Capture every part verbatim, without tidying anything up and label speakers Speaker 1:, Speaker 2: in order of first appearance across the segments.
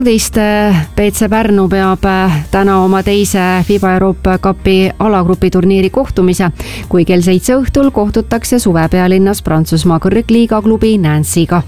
Speaker 1: Teist B C Pärnu peab täna oma teise FIBA Euroopa Cupi alagrupi turniiri kohtumise, kui kell seitse õhtul kohtutakse suvepealinnas Prantsusmaa kõrgliiga klubi Nancy'ga.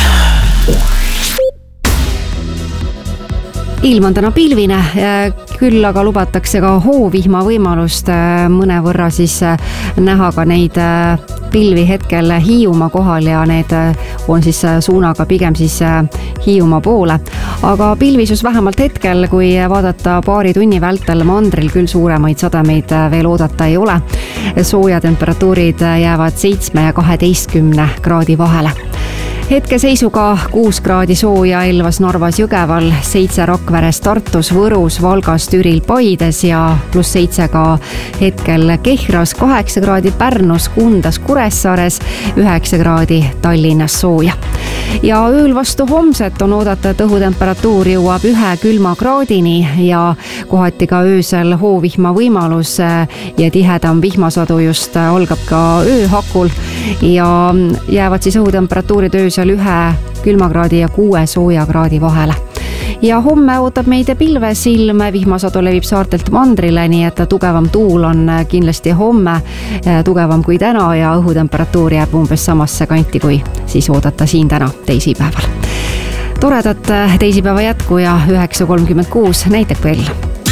Speaker 1: Ilm on täna pilvine, küll aga lubatakse ka hoovihma võimalust mõnevõrra siis näha ka neid pilvi hetkel Hiiumaa kohal ja need on siis suunaga pigem siis Hiiumaa poole. Aga pilvisus vähemalt hetkel, kui vaadata paari tunni vältel mandril küll suuremaid sademeid veel oodata ei ole. Sooja temperatuurid jäävad seitsme ja kaheteistkümne kraadi vahele. Hetke seisuga kuus kraadi sooja Elvas, Narvas, Jõgeval, seitse Rakveres, Tartus, Võrus, Valgas, Türil, Paides ja pluss seitse ka hetkel Kehras, kaheksa kraadi Pärnus, Kundas, Kuressaares, üheksa kraadi Tallinnas sooja. Ja ööl vastu homset on oodata, et õhutemperatuur jõuab ühe külma kraadini ja kohati ka öösel hoovihma võimalus ja tihedam vihmasadu just algab ka ööhakul ja jäävad siis õhutemperatuurid öösel ühe külmakraadi ja kuue soojakraadi vahele. Ja homme ootab meid pilves ilm, vihmasadu levib saartelt mandrile, nii et tugevam tuul on kindlasti homme tugevam kui täna ja õhutemperatuur jääb umbes samasse kanti, kui siis oodata siin täna teisipäeval. Toredat teisipäeva jätku ja üheksa kolmkümmend kuus näitab veel.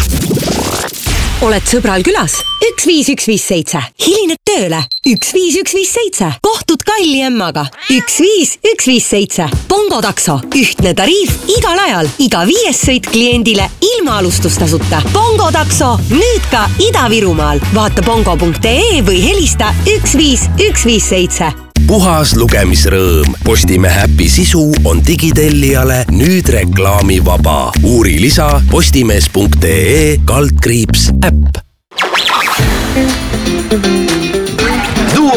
Speaker 2: Oled sõbral külas? üks viis üks viis seitse. Hilined tööle? üks viis üks viis seitse. Kohtud Kalli emmaga? üks viis üks viis seitse. Bongo takso. Ühtne tariif igal ajal. Iga viies sõit kliendile ilma alustustasuta. Bongo takso. Nüüd ka Ida-Virumaal. Vaata bongo punkt ee või helista üks viis üks viis seitse.
Speaker 3: Puhas lugemisrõõm. Postimehe äpi sisu on digitellijale nüüd reklaamivaba. Uuri lisa postimees punkt ee kaldkriips äpp.